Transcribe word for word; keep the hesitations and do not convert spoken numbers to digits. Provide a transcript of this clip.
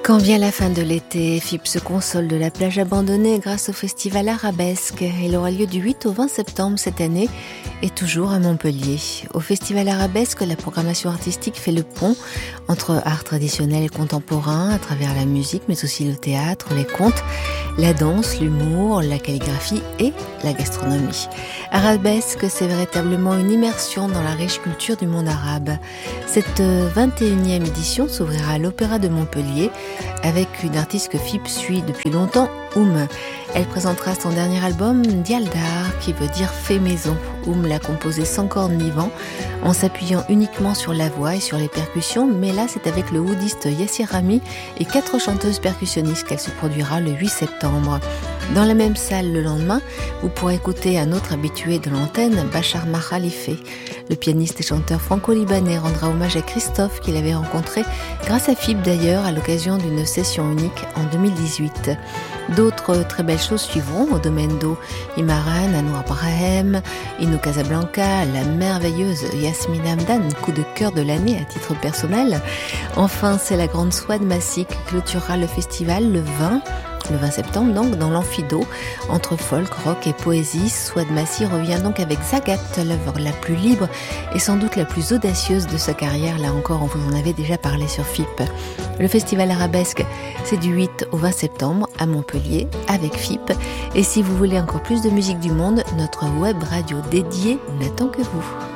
Quand vient la fin de l'été, F I P se console de la plage abandonnée grâce au festival Arabesque. Il aura lieu du huit au vingt septembre cette année et toujours à Montpellier. Au festival Arabesque, la programmation artistique fait le pont entre art traditionnel et contemporain à travers la musique, mais aussi le théâtre, les contes, la danse, l'humour, la calligraphie et la gastronomie. Arabesque, c'est véritablement une immersion dans la riche culture du monde arabe. Cette vingt et unième édition s'ouvrira à l'Opéra de Montpellier avec une artiste que F I P suit depuis longtemps, Oum. Elle présentera son dernier album, Dialdar, qui veut dire fait maison. Oum l'a composé sans cordes ni vent, en s'appuyant uniquement sur la voix et sur les percussions, mais là c'est avec le oudiste Yassir Rami et quatre chanteuses percussionnistes qu'elle se produira le huit septembre. Dans la même salle le lendemain, vous pourrez écouter un autre habitué de l'antenne, Bachar Makhalife. Le pianiste et chanteur franco-libanais rendra hommage à Christophe qu'il avait rencontré grâce à F I P d'ailleurs à l'occasion d'une session unique en deux mille dix-huit. D'autres très belles choses suivront au domaine d'eau. Imaran, Anouar Brahem, Ino Casablanca, la merveilleuse Yasmine Hamdan, coup de cœur de l'année à titre personnel. Enfin, c'est la grande Souad Massi qui clôturera le festival le vingt Le vingt septembre, donc, dans l'Amphido, entre folk, rock et poésie. Souad Massi revient donc avec Zagat, l'œuvre la plus libre et sans doute la plus audacieuse de sa carrière. Là encore, on vous en avait déjà parlé sur F I P. Le festival Arabesque, c'est du huit au vingt septembre à Montpellier avec F I P. Et si vous voulez encore plus de musique du monde, notre web radio dédiée n'attend que vous.